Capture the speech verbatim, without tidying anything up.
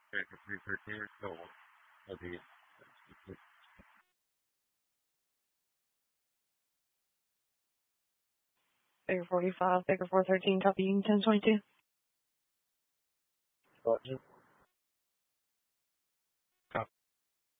Baker three thirteen, so I'll be. Baker forty-five, Baker four thirteen, copy ten twenty-two. Button.